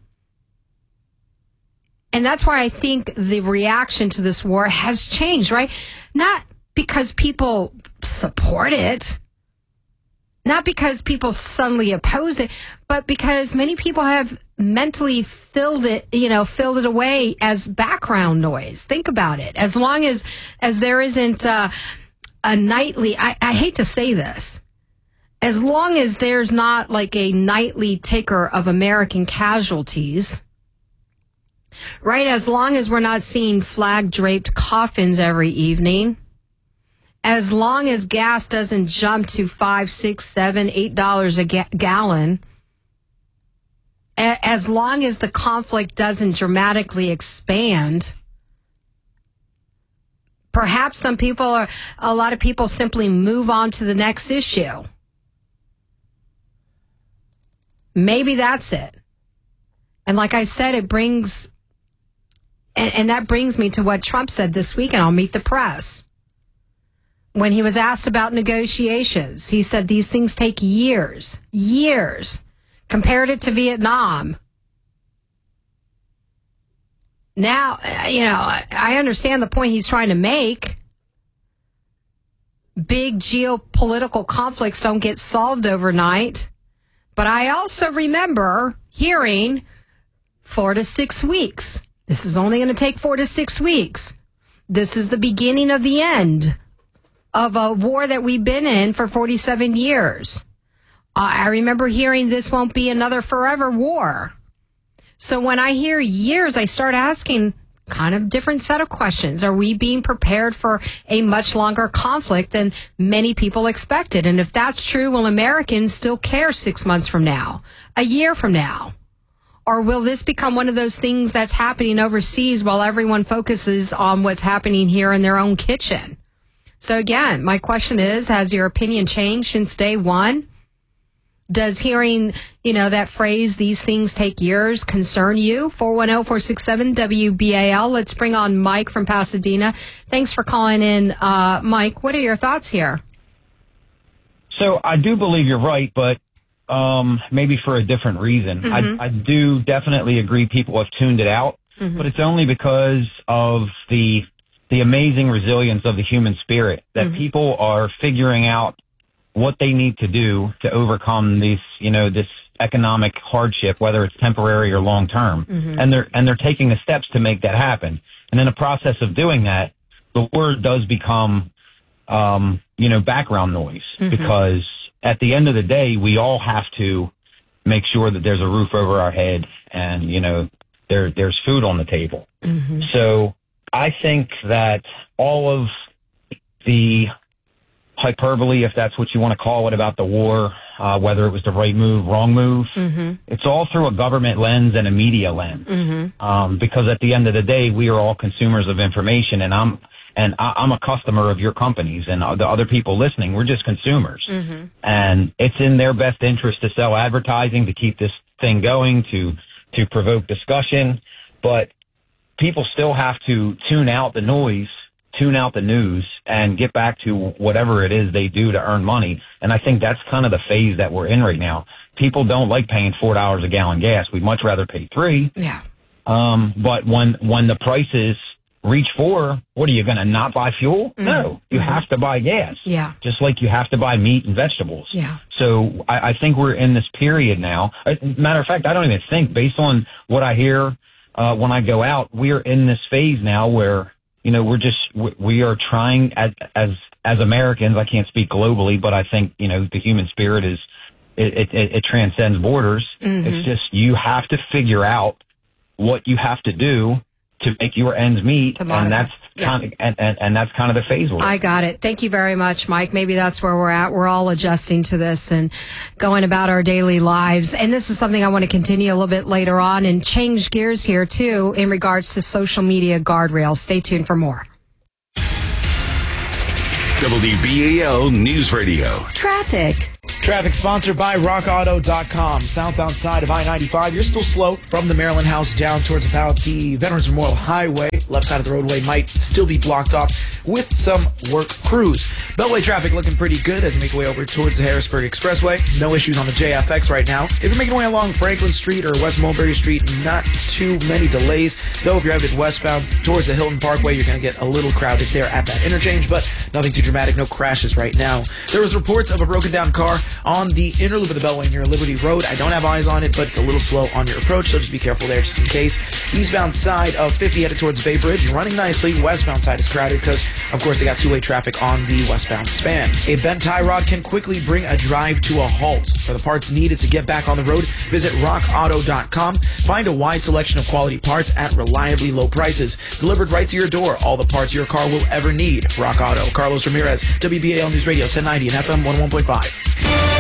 And that's why I think the reaction to this war has changed, right? Not because people support it, not because people suddenly oppose it, but because many people have mentally filled it away as background noise. Think about it. As long as there isn't a nightly, I hate to say this, as long as there's not like a nightly ticker of American casualties, right? As long as we're not seeing flag-draped coffins every evening, as long as gas doesn't jump to $5, $6, $7, $8 a gallon, as long as the conflict doesn't dramatically expand, perhaps a lot of people simply move on to the next issue. Maybe that's it. And like I said, it brings, and that brings me to what Trump said this week, and I'll meet the press. When he was asked about negotiations, he said these things take years, compared it to Vietnam. Now, I understand the point he's trying to make. Big geopolitical conflicts don't get solved overnight. But I also remember hearing 4 to 6 weeks. This is only going to take 4 to 6 weeks. This is the beginning of the end of a war that we've been in for 47 years. I remember hearing this won't be another forever war. So when I hear years, I start asking kind of different set of questions. Are we being prepared for a much longer conflict than many people expected? And if that's true, will Americans still care 6 months from now, a year from now? Or will this become one of those things that's happening overseas while everyone focuses on what's happening here in their own kitchen? So again, my question is, has your opinion changed since day one? Does hearing, that phrase, these things take years, concern you? 410-467-WBAL. Let's bring on Mike from Pasadena. Thanks for calling in, Mike. What are your thoughts here? So I do believe you're right, but maybe for a different reason. Mm-hmm. I do definitely agree people have tuned it out, but it's only because of the amazing resilience of the human spirit that people are figuring out what they need to do to overcome this economic hardship, whether it's temporary or long term. And they're taking the steps to make that happen. And in the process of doing that, the word does become, background noise, because at the end of the day, we all have to make sure that there's a roof over our head and, there's food on the table. So I think that all of the hyperbole, if that's what you want to call it, about the war, whether it was the right move, wrong move, it's all through a government lens and a media lens. Because at the end of the day, we are all consumers of information, and I'm a customer of your companies, and the other people listening, we're just consumers. And it's in their best interest to sell advertising, to keep this thing going, to provoke discussion. But people still have to tune out the noise, tune out the news, and get back to whatever it is they do to earn money. And I think that's kind of the phase that we're in right now. People don't like paying $4 a gallon gas. We'd much rather pay $3. Yeah. But when the prices reach $4, what are you going to not buy fuel? No, you have to buy gas. Yeah. Just like you have to buy meat and vegetables. Yeah. So I think we're in this period now. Matter of fact, I don't even think, based on what I hear when I go out, we're in this phase now where, we are trying as Americans. I can't speak globally, but I think, the human spirit it transcends borders. It's just, you have to figure out what you have to do to make your ends meet, To and modify. that's kind of, and that's kind of the phase we're in. I got it. Thank you very much, Mike. Maybe that's where we're at. We're all adjusting to this and going about our daily lives. And this is something I want to continue a little bit later on and change gears here, too, in regards to social media guardrails. Stay tuned for more. WBAL News Radio. Traffic. Traffic sponsored by RockAuto.com. Southbound side of I-95, you're still slow from the Maryland House down towards about the Veterans Memorial Highway. Left side of the roadway might still be blocked off with some work crews. Beltway traffic looking pretty good as you make your way over towards the Harrisburg Expressway. No issues on the JFX right now. If you're making your way along Franklin Street or West Mulberry Street, not too many delays. Though if you're headed westbound towards the Hilton Parkway, you're going to get a little crowded there at that interchange, but nothing too dramatic, no crashes right now. There was reports of a broken down car on the inner loop of the Beltway near Liberty Road. I don't have eyes on it, but it's a little slow on your approach, so just be careful there just in case. Eastbound side of 50 headed towards Bay Bridge, running nicely. Westbound side is crowded because, of course, they got two-way traffic on the westbound span. A bent tie rod can quickly bring a drive to a halt. For the parts needed to get back on the road, visit rockauto.com. Find a wide selection of quality parts at reliably low prices. Delivered right to your door. All the parts your car will ever need. Rock Auto. Carlos Ramirez, WBAL News Radio 1090 and FM 101.5.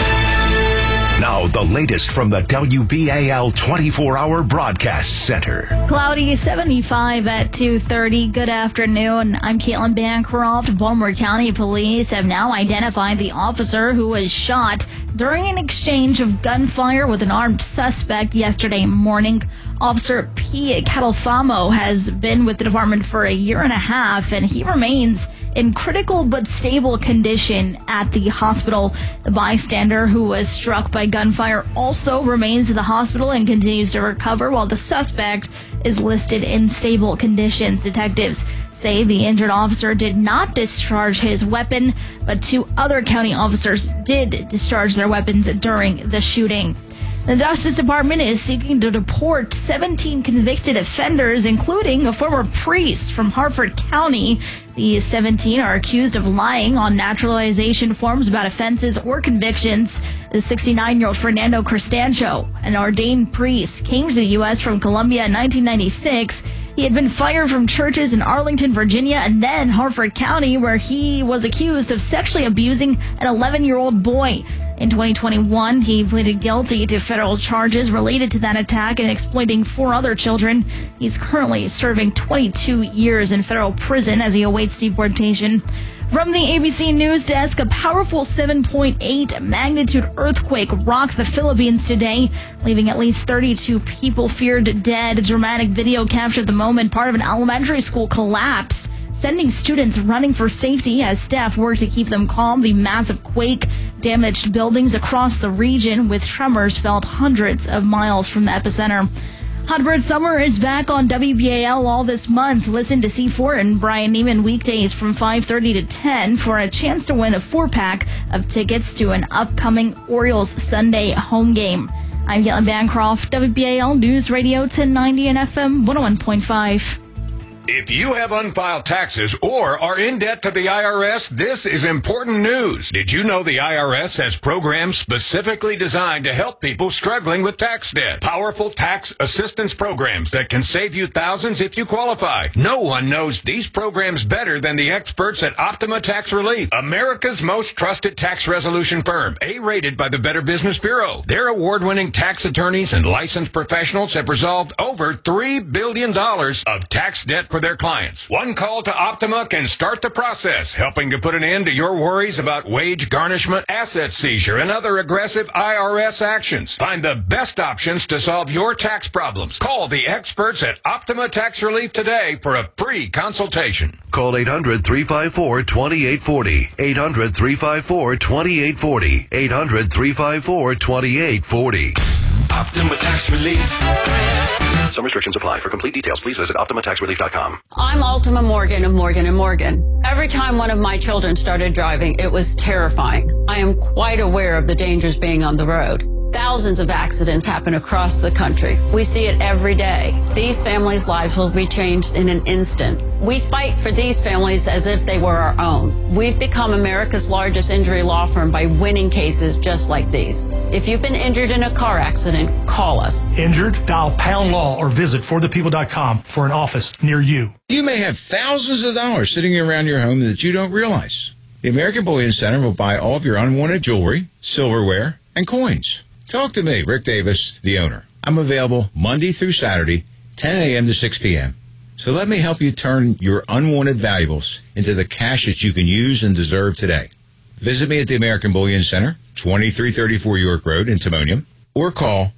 Now, the latest from the WBAL 24-hour broadcast center. Cloudy, 75 at 2:30. Good afternoon. I'm Caitlin Bancroft. Baltimore County Police have now identified the officer who was shot during an exchange of gunfire with an armed suspect yesterday morning. Officer P. Catalfamo has been with the department for a year and a half, and he remains in critical but stable condition at the hospital. The bystander who was struck by gunfire also remains in the hospital and continues to recover, while the suspect is listed in stable conditions. Detectives say the injured officer did not discharge his weapon, but two other county officers did discharge their weapons during the shooting. The Justice Department is seeking to deport 17 convicted offenders, including a former priest from Harford County. These 17 are accused of lying on naturalization forms about offenses or convictions. The 69-year-old Fernando Cristancho, an ordained priest, came to the U.S. from Colombia in 1996. He had been fired from churches in Arlington, Virginia, and then Harford County, where he was accused of sexually abusing an 11-year-old boy. In 2021, he pleaded guilty to federal charges related to that attack and exploiting 4 other children. He's currently serving 22 years in federal prison as he awaits deportation. From the ABC News Desk, a powerful 7.8 magnitude earthquake rocked the Philippines today, leaving at least 32 people feared dead. A dramatic video captured the moment part of an elementary school collapsed, sending students running for safety as staff worked to keep them calm. The massive quake damaged buildings across the region, with tremors felt hundreds of miles from the epicenter. Hot Bird Summer is back on WBAL all this month. Listen to C4 and Brian Neiman weekdays from 5:30 to 10 for a chance to win a 4-pack of tickets to an upcoming Orioles Sunday home game. I'm Caitlin Bancroft, WBAL News Radio 1090 and FM 101.5. If you have unfiled taxes or are in debt to the IRS, this is important news. Did you know the IRS has programs specifically designed to help people struggling with tax debt? Powerful tax assistance programs that can save you thousands if you qualify. No one knows these programs better than the experts at Optima Tax Relief, America's most trusted tax resolution firm, A-rated by the Better Business Bureau. Their award-winning tax attorneys and licensed professionals have resolved over $3 billion of tax debt for their clients. One call to Optima can start the process, helping to put an end to your worries about wage garnishment, asset seizure, and other aggressive IRS actions. Find the best options to solve your tax problems. Call the experts at Optima Tax Relief today for a free consultation. Call 800-354-2840. 800-354-2840. 800-354-2840. Optima Tax Relief. Some restrictions apply. For complete details, please visit OptimaTaxRelief.com. I'm Ultima Morgan of Morgan & Morgan. Every time one of my children started driving, it was terrifying. I am quite aware of the dangers being on the road. Thousands of accidents happen across the country. We see it every day. These families' lives will be changed in an instant. We fight for these families as if they were our own. We've become America's largest injury law firm by winning cases just like these. If you've been injured in a car accident, call us. Injured? Dial Pound Law or visit forthepeople.com for an office near you. You may have thousands of dollars sitting around your home that you don't realize. The American Bullion Center will buy all of your unwanted jewelry, silverware, and coins. Talk to me, Rick Davis, the owner. I'm available Monday through Saturday, 10 a.m. to 6 p.m. So let me help you turn your unwanted valuables into the cash that you can use and deserve today. Visit me at the American Bullion Center, 2334 York Road in Timonium, or call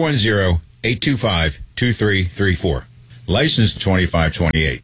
410-825-2334. License 2528.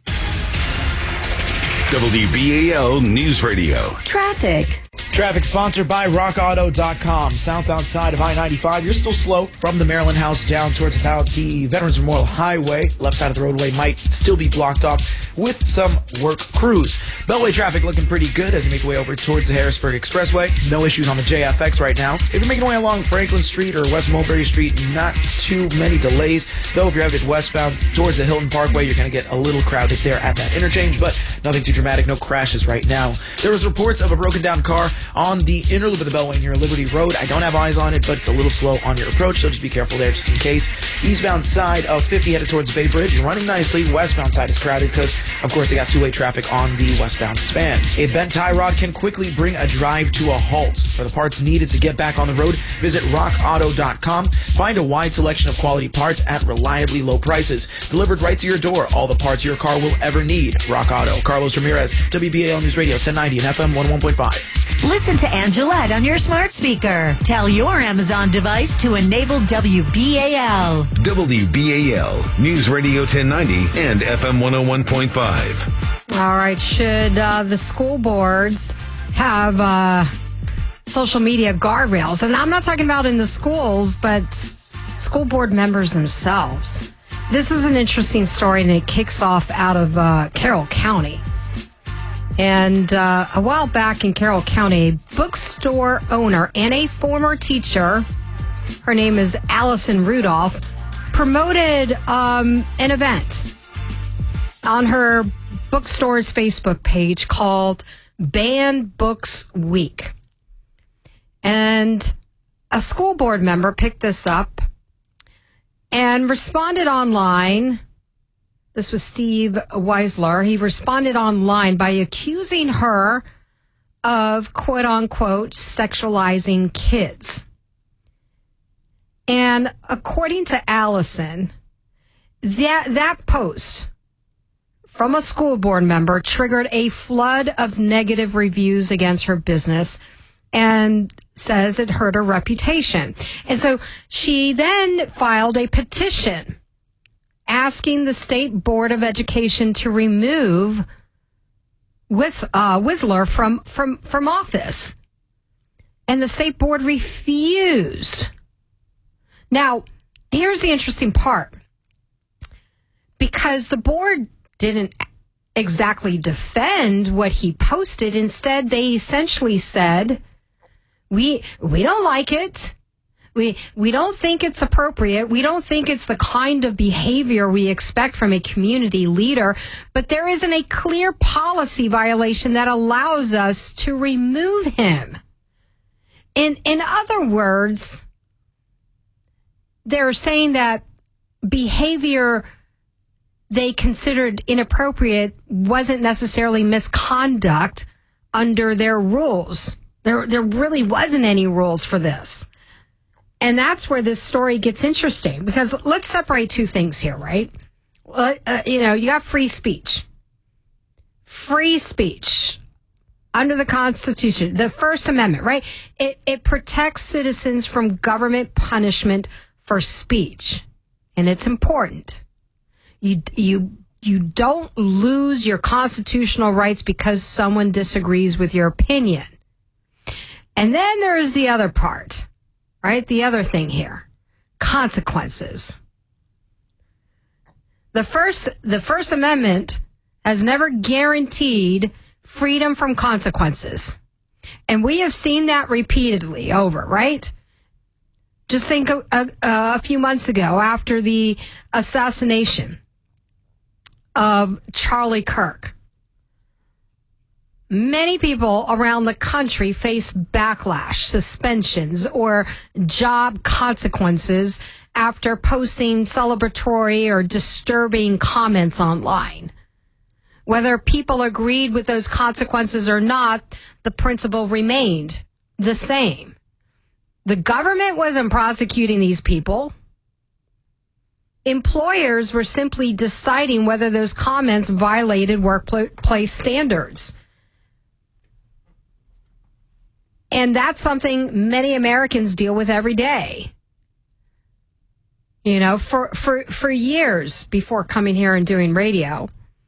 WBAL News Radio. Traffic. Traffic sponsored by RockAuto.com. Southbound side of I-95, you're still slow from the Maryland House down towards about the Veterans Memorial Highway. Left side of the roadway might still be blocked off with some work crews. Beltway traffic looking pretty good as you make your way over towards the Harrisburg Expressway. No issues on the JFX right now. If you're making your way along Franklin Street or West Mulberry Street, not too many delays. Though if you're headed westbound towards the Hilton Parkway, you're going to get a little crowded there at that interchange, but nothing too dramatic, no crashes right now. There was reports of a broken down car on the inner loop of the Beltway near Liberty Road. I don't have eyes on it, but it's a little slow on your approach, so just be careful there just in case. Eastbound side of 50 headed towards Bay Bridge, you're running nicely. Westbound side is crowded because, of course, they got two-way traffic on the westbound span. A bent tie rod can quickly bring a drive to a halt. For the parts needed to get back on the road, visit rockauto.com. Find a wide selection of quality parts at reliably low prices. Delivered right to your door, all the parts your car will ever need. Rock Auto. Carlos Ramirez, WBAL News Radio 1090 and FM 101.5. Listen to Angelette on your smart speaker. Tell your Amazon device to enable WBAL. WBAL News Radio 1090 and FM 101.5. All right. Should the school boards have social media guardrails? And I'm not talking about in the schools, but school board members themselves. This is an interesting story, and it kicks off out of Carroll County. And a while back in Carroll County, a bookstore owner and a former teacher, her name is Allison Rudolph, promoted an event on her bookstore's Facebook page called Banned Books Week. And a school board member picked this up and responded online. This was Steve Weisler. He responded online by accusing her of, quote unquote, sexualizing kids. And according to Allison, that post from a school board member triggered a flood of negative reviews against her business and says it hurt her reputation. And so she then filed a petition asking the State Board of Education to remove Whistler from office. And the State Board refused. Now, here's the interesting part. Because the board didn't exactly defend what he posted. Instead, they essentially said, we don't like it. We don't think it's appropriate. We don't think it's the kind of behavior we expect from a community leader, but there isn't a clear policy violation that allows us to remove him. In other words, they're saying that behavior they considered inappropriate wasn't necessarily misconduct under their rules. There really wasn't any rules for this. And that's where this story gets interesting, because let's separate two things here, right? You got free speech. Free speech under the Constitution, the First Amendment, right? It protects citizens from government punishment for speech. And it's important. You don't lose your constitutional rights because someone disagrees with your opinion. And then there's the other part. Right? The other thing here, consequences. The First Amendment has never guaranteed freedom from consequences. And we have seen that repeatedly over, right? Just think a few months ago, after the assassination of Charlie Kirk, many people around the country face backlash, suspensions, or job consequences after posting celebratory or disturbing comments online. Whether people agreed with those consequences or not, the principle remained the same. The government wasn't prosecuting these people. Employers were simply deciding whether those comments violated workplace standards. And that's something many Americans deal with every day. You know, for years before coming here and doing radio,